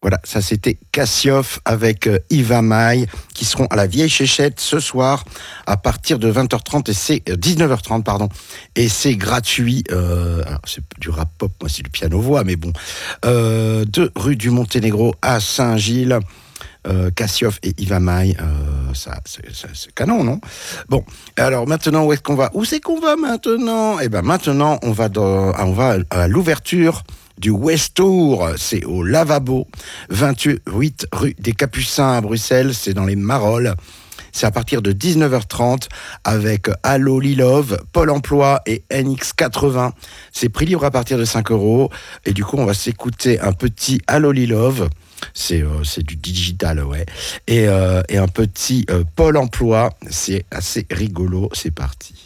Voilà, ça c'était Cassioff avec Yva Maille qui seront à la Vieille Chéchette ce soir à partir de 20h30 et c'est 19h30 pardon et c'est gratuit. Alors c'est du rap pop, moi c'est du piano-voix mais bon. 2 rue du Monténégro à Saint-Gilles. Cassioff et Yva Maille, c'est canon, non? Bon, alors maintenant, où est-ce qu'on va? Où c'est qu'on va maintenant? Eh ben maintenant, on va à l'ouverture du Westour, c'est au Lavabo, 28 rue des Capucins à Bruxelles, c'est dans les Marolles. C'est à partir de 19h30 avec Allo Lilove, Pôle emploi et NX80. C'est prix libre à partir de 5 €. Et du coup, on va s'écouter un petit Allo Lilove. C'est du digital, ouais. Et un petit Pôle emploi. C'est assez rigolo. C'est parti.